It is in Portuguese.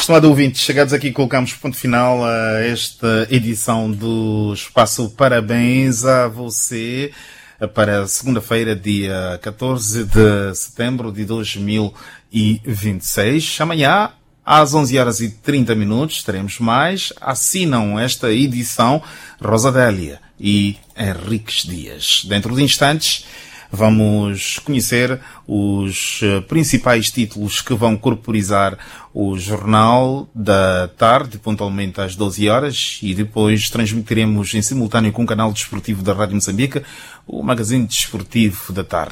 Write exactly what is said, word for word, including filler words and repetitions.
Estimado ouvinte, chegados aqui, colocamos ponto final a esta edição do Espaço. Parabéns a você para segunda-feira, dia catorze de setembro de dois mil e vinte e seis. Amanhã, às onze horas e trinta minutos, teremos mais. Assinam esta edição Rosa Délia e Henriques Dias. Dentro de instantes, vamos conhecer os principais títulos que vão corporizar o Jornal da Tarde, pontualmente às doze horas, e depois transmitiremos em simultâneo com o canal desportivo da Rádio Moçambique o Magazine Desportivo da Tarde.